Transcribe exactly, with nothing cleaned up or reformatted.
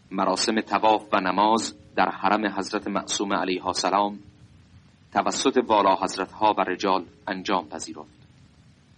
مراسم طواف و نماز در حرم حضرت معصومه علیها السلام توسط والا حضرتها و رجال انجام پذیرفت.